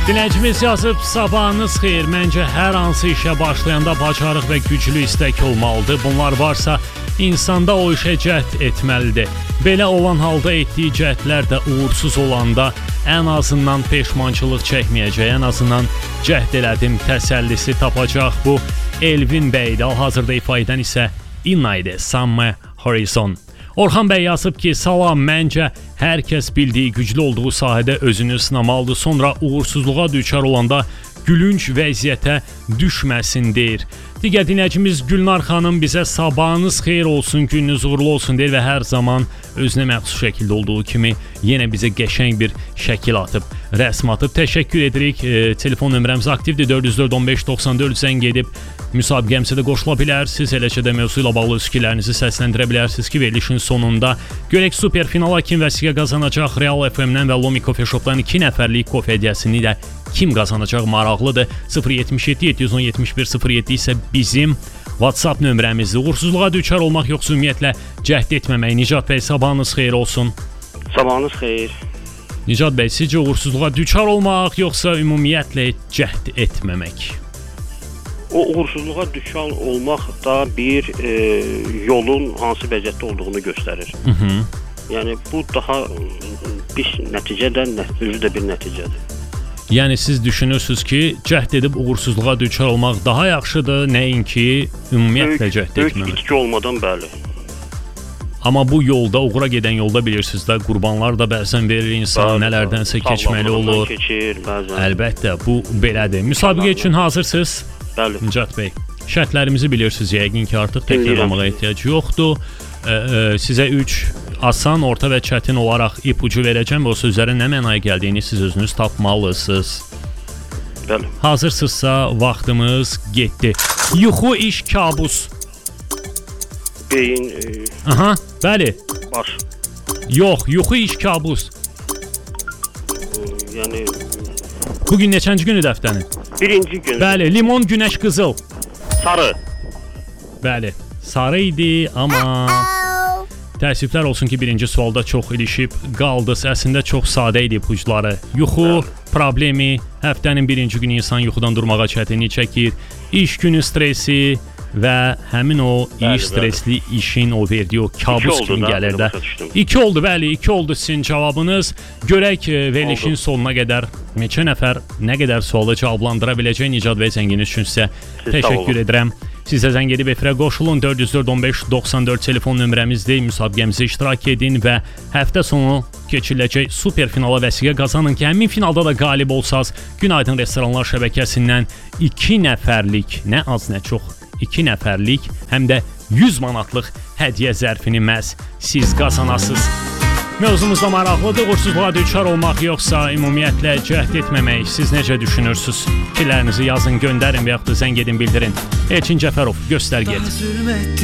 Dinləyicimiz yazıb, sabahınız xeyir. Məncə hər hansı işə başlayanda bacarıq və güclü istək olmalıdır. Bunlar varsa, insanda o işə cəhd etməlidir. Belə olan halda etdiyi cəhdlər də uğursuz olanda ən azından peşmançılıq çəkməyəcək, ən azından cəhd elədim təsəllisi tapacaq. Bu Elvin bəydə, hazırda ifa edən isə İnna idi, Summer Horizon. Orxan bəy yazıb ki, salam, məncə hər kəs bildiyi güclü olduğu sahədə özünü sınamalıdır, sonra uğursuzluğa düçar olanda gülünc vəziyyətə düşməsin deyir. Digər dinləyicimiz Gülnar xanım bizə sabahınız xeyir olsun, gününüz uğurlu olsun deyir və hər zaman özünə məxsus şəkildə olduğu kimi yenə bizə qəşəng bir şəkil atıb, rəsm atıb. Təşəkkür edirik. Telefon nömrəmiz aktivdir, 404-15-94 zəng edib müsabiqəmizə də qoşula bilərsiniz. Eləcə də mövzu ilə bağlı fikirlərinizi səsləndirə bilərsiniz ki, verilişin sonunda görək super finala kim vəsiqə qazanacaq. Real FM-dən və Lomi Coffee Shop-dan 2 nəfərlik kofe hediyəsini də kim qazanacaq maraqlıdır. 077-710-71-07 isə bizim WhatsApp nömrəmizdir. Uğursuzluğa düçar olmaq yoxsa ümumiyyətlə cəhd etməmək. Nicat bəy, sabahınız xeyir olsun. Sabahınız xeyir. Nicat bəy, sizcə uğursuzluğa düçar olmaq yoxsa ümumiyyətlə cəhd etməmək? O uğursuzluğa düçar olmaq da bir yolun hansı vəziyyətdə olduğunu göstərir. Yəni bu daha bir nəticədən özü də bir nəticədir. Yəni siz düşünürsünüz ki, cəhd edib uğursuzluğa düçar olmaq daha yaxşıdır, nəinki ümumiyyətlə cəhd etməmək. Böyük itki olmadan bəli. Amma bu yolda, uğura gedən yolda bilirsiniz də, qurbanlar da bəzən verir insan, nələrdənsə keçməli olur. Keçir, bəzən. Əlbəttə, bu belədir. Müsabiqə üçün hazırsınız? Bəli. Nicat bəy, şərtlərimizi bilirsiniz, yəqin ki, artıq təkrarlamağa ehtiyac yoxdur. Sizə 3 asan, orta və çətin olaraq ipucu verəcəm və o sözlərin nə mənaya gəldiyini siz özünüz tapmalısınız. Bəli. Hazırsınızsa vaxtımız getdi. Yuxu, iş, kabus. Beyin, Aha, bəli. baş. Yox, yuxu, iş, kabus. Yəni Bugün neçənci günü dəftənin? birinci gün. Bəli, limon, günəş, qızıl. Sarı. Bəli, sarı idi, amma təəssüflər olsun ki, birinci sualda çox ilişib qaldı. Əslində çox sadə idi ipucları. Yuxu problemi, həftənin birinci günü insan yuxudan durmağa çətinlik çəkir. İş günü stresi və həmin o iş stresli işin o verdiyi o kabus kimi gəlir də. 2 oldu, bəli, 2 oldu sizin cavabınız. Görək verilişin sonuna qədər neçə nəfər nə qədər sualı cavablandıra biləcək. Nicat bəy, zənginiz üçün sizə təşəkkür edirəm. Siz də zəng edib efirə qoşulun. 404-15-94 telefon nömrəmizdir. Müsabiqəmizə iştirak edin və həftə sonu keçiriləcək super finala vəsiqə qazanın ki, həmin finalda da qalib olsaz, Günaydın Restoranlar şəbəkəsindən 2 nəfərlik, nə az nə çox 2 nəfərlik, həm də 100 manatlıq hədiyyə zərfini məhz siz qazanasınız. Mövzumuz da maraqlıdır. Uğursuzluğa düçar olmaq yoxsa ümumiyyətlə cəhd etməmək. Siz necə düşünürsünüz? Fikirlərinizi yazın, göndərin və yaxud da zəng edin, bildirin. Elçin Cəfərov, göstərgə.